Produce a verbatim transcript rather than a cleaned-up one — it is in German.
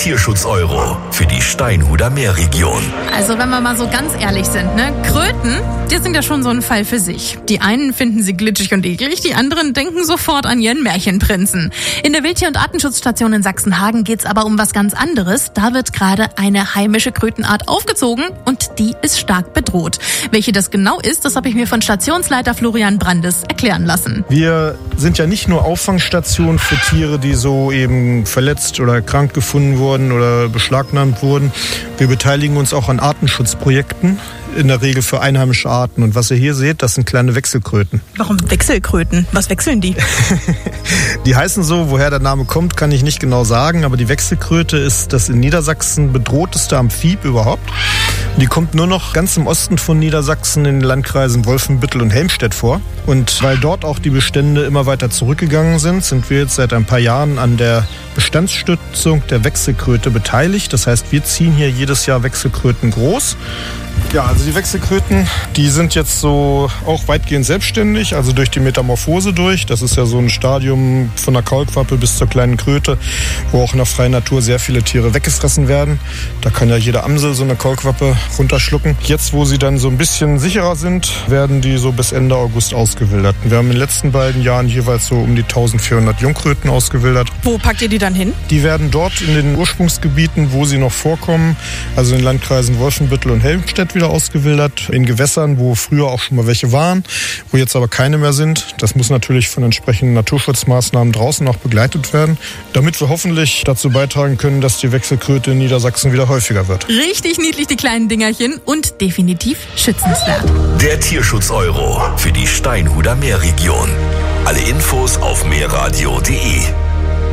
Tierschutz-Euro für die Steinhuder Meerregion. Also wenn wir mal so ganz ehrlich sind, ne? Kröten, die sind ja schon so ein Fall für sich. Die einen finden sie glitschig und eklig, die anderen denken sofort an ihren Märchenprinzen. In der Wildtier- und Artenschutzstation in Sachsenhagen geht's aber um was ganz anderes. Da wird gerade eine heimische Krötenart aufgezogen und die ist stark bedroht. Welche das genau ist, das habe ich mir von Stationsleiter Florian Brandes erklären lassen. Wir sind ja nicht nur Auffangstation für Tiere, die so eben verletzt oder krank gefunden wurden oder beschlagnahmt wurden. Wir beteiligen uns auch an Artenschutzprojekten, in der Regel für einheimische Arten. Und was ihr hier seht, das sind kleine Wechselkröten. Warum Wechselkröten? Was wechseln die? Die heißen so, woher der Name kommt, kann ich nicht genau sagen. Aber die Wechselkröte ist das in Niedersachsen bedrohteste Amphib überhaupt. Die kommt nur noch ganz im Osten von Niedersachsen in den Landkreisen Wolfenbüttel und Helmstedt vor. Und weil dort auch die Bestände immer weiter zurückgegangen sind, sind wir jetzt seit ein paar Jahren an der Bestandsstützung der Wechselkröte beteiligt. Das heißt, wir ziehen hier jedes Jahr Wechselkröten groß. Ja, also die Wechselkröten, die sind jetzt so auch weitgehend selbstständig, also durch die Metamorphose durch. Das ist ja so ein Stadium von der Kaulquappe bis zur kleinen Kröte, wo auch in der freien Natur sehr viele Tiere weggefressen werden. Da kann ja jede Amsel so eine Kaulquappe runterschlucken. Jetzt, wo sie dann so ein bisschen sicherer sind, werden die so bis Ende August ausgewildert. Wir haben in den letzten beiden Jahren jeweils so um die eintausendvierhundert Jungkröten ausgewildert. Wo packt ihr die dann hin? Die werden dort in den Ursprungsgebieten, wo sie noch vorkommen, also in den Landkreisen Wolfenbüttel und Helmstedt, wieder ausgewildert, in Gewässern, wo früher auch schon mal welche waren, wo jetzt aber keine mehr sind. Das muss natürlich von entsprechenden Naturschutzmaßnahmen draußen auch begleitet werden, damit wir hoffentlich dazu beitragen können, dass die Wechselkröte in Niedersachsen wieder häufiger wird. Richtig niedlich, die kleinen Dingerchen, und definitiv schützenswert. Der Tierschutz-Euro für die Steinhuder Meerregion. Alle Infos auf meerradio punkt de.